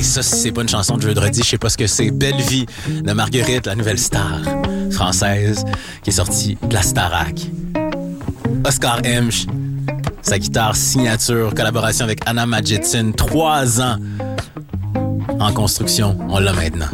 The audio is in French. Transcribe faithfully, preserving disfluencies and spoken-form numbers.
ça, si c'est pas une chanson de Jeudi, je sais pas ce que c'est. Belle vie de Marguerite, la nouvelle star française qui est sortie de la Starac. Oscar Hemsch, sa guitare signature, collaboration avec Anna Madgetson, trois ans en construction, on l'a maintenant.